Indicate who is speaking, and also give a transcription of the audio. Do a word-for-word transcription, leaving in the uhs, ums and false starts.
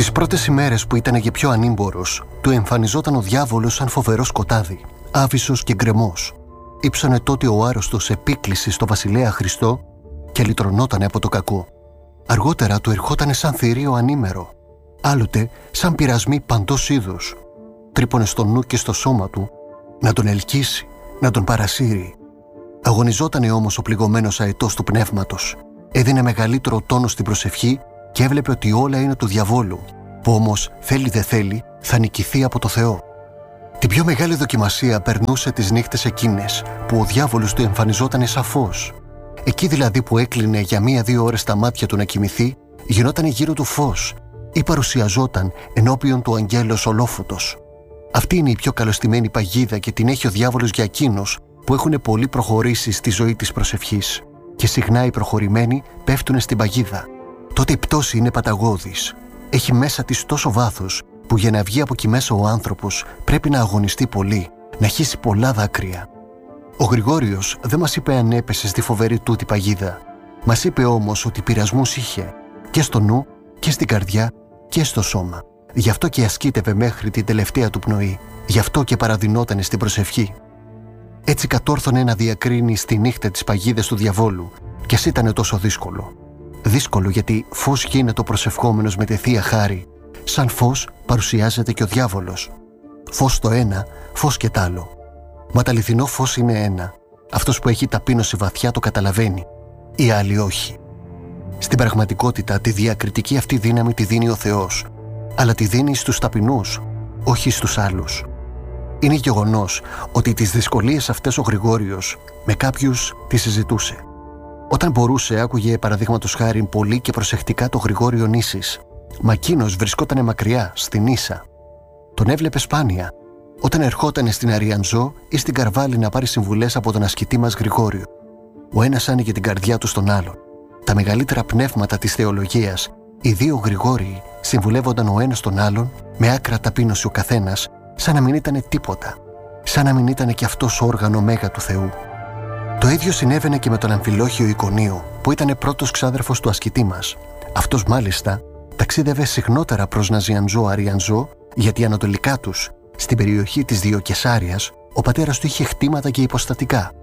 Speaker 1: Τις πρώτες ημέρες που ήταν και πιο ανήμπορος, του εμφανιζόταν ο διάβολος σαν φοβερό σκοτάδι, άβυσσος και γκρεμός. Ήψωνε τότε ο άρρωστος επίκληση στο βασιλέα Χριστό και λυτρωνότανε από το κακό. Αργότερα του ερχότανε σαν θηρίο ανήμερο, άλλοτε σαν πειρασμοί παντός είδους. Τρύπωνε στο νου και στο σώμα του να τον ελκύσει, να τον παρασύρει. Αγωνιζότανε όμως ο πληγωμένος αετός του πνεύματος. Έδινε μεγαλύτερο τόνο στην προσευχή και έβλεπε ότι όλα είναι του διαβόλου, που όμως θέλει δε θέλει θα νικηθεί από το Θεό. Την πιο μεγάλη δοκιμασία περνούσε τις νύχτες εκείνες που ο διάβολος του εμφανιζότανε σαφώς. Εκεί δηλαδή που έκλεινε για μία-δύο ώρες τα μάτια του να κοιμηθεί, γινότανε γύρω του φως ή παρουσιαζόταν ενώπιον του αγγέλος ολόφωτος. Αυτή είναι η πιο καλωστημένη παγίδα και την έχει ο διάβολος για εκείνους που έχουν πολύ προχωρήσει στη ζωή της προσευχής. Και συχνά οι προχωρημένοι πέφτουν στην παγίδα. Τότε η πτώση είναι παταγώδης. Έχει μέσα της τόσο βάθος που για να βγει από εκεί μέσα ο άνθρωπος πρέπει να αγωνιστεί πολύ, να χύσει πολλά δάκρυα. Ο Γρηγόριος δεν μας είπε αν έπεσε στη φοβερή τούτη παγίδα. Μας είπε όμως ότι πειρασμούς είχε και στο νου και στην καρδιά και στο σώμα. Γι' αυτό και ασκήτευε μέχρι την τελευταία του πνοή. Γι' αυτό και παραδεινότανε στην προσευχή. Έτσι κατόρθωνε να διακρίνει στη νύχτα τις παγίδες του διαβόλου, κι ας ήταν τόσο δύσκολο. Δύσκολο γιατί φως γίνεται ο προσευχόμενος με τη Θεία Χάρη. Σαν φως παρουσιάζεται και ο διάβολος. Φως το ένα, φως και τ' άλλο. Μα το αληθινό φως είναι ένα. Αυτός που έχει ταπείνωση βαθιά το καταλαβαίνει. Οι άλλοι όχι. Στην πραγματικότητα τη διακριτική αυτή δύναμη τη δίνει ο Θεός, αλλά τη δίνει στους ταπεινούς, όχι στους άλλους. Είναι γεγονός ότι τις δυσκολίες αυτές ο Γρηγόριος με κάποιους τις συζητούσε. Όταν μπορούσε, άκουγε παραδείγματος χάριν πολύ και προσεκτικά το Γρηγόριο Νήσης, μα εκείνος βρισκότανε μακριά, στην Ίσα. Τον έβλεπε σπάνια, όταν ερχότανε στην Αριανζό ή στην Καρβάλη να πάρει συμβουλές από τον ασκητή μας Γρηγόριο. Ο ένας άνοιγε την καρδιά του στον άλλον. Τα μεγαλύτερα πνεύματα της θεολογίας, οι δύο Γρηγόριοι, συμβουλεύονταν ο ένας τον άλλον, με άκρα ταπείνωση ο καθένας, σαν να μην ήτανε τίποτα, σαν να μην ήτανε κι αυτός όργανο μέγα του Θεού. Το ίδιο συνέβαινε και με τον Αμφιλόχιο Εικονίου, που ήταν πρώτος ξάδερφος του ασκητή μας. Αυτός μάλιστα ταξίδευε συχνότερα προς Ναζιανζό Αριανζό, γιατί ανατολικά τους, στην περιοχή της Διοκεσάριας, ο πατέρας του είχε χτήματα και υποστατικά.